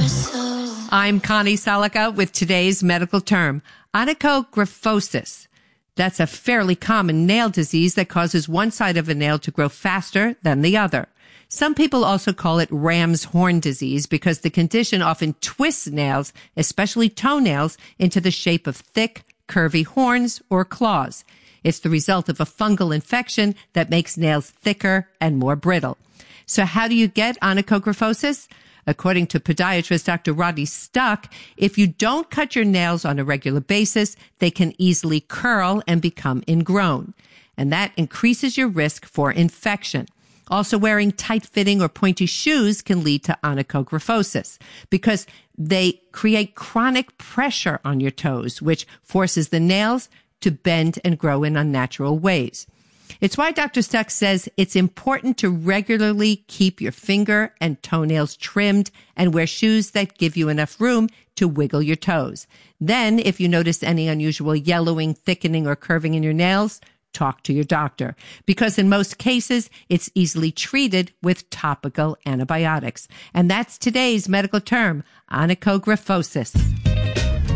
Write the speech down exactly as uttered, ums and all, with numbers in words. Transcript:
I'm Connie Salika with today's medical term, onychographosis. That's a fairly common nail disease that causes one side of a nail to grow faster than the other. Some people also call it ram's horn disease because the condition often twists nails, especially toenails, into the shape of thick, curvy horns or claws. It's the result of a fungal infection that makes nails thicker and more brittle. So how do you get onychographosis? According to podiatrist Doctor Roddy Stuck, if you don't cut your nails on a regular basis, they can easily curl and become ingrown. And that increases your risk for infection. Also, wearing tight-fitting or pointy shoes can lead to onychographosis because they create chronic pressure on your toes, which forces the nails to bend and grow in unnatural ways. It's why Doctor Stuck says it's important to regularly keep your finger and toenails trimmed and wear shoes that give you enough room to wiggle your toes. Then, if you notice any unusual yellowing, thickening, or curving in your nails, talk to your doctor. Because in most cases, it's easily treated with topical antibiotics. And that's today's medical term, onychographosis.